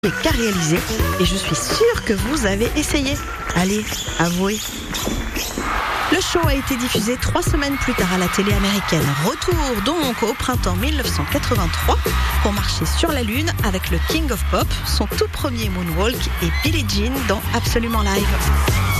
qu'à réaliser et je suis sûre que vous avez essayé. Allez, avouez. Le show a été diffusé 3 semaines plus tard à la télé américaine. Retour donc au printemps 1983 pour marcher sur la Lune avec le King of Pop, son tout premier moonwalk et Billie Jean dans Absolument Live.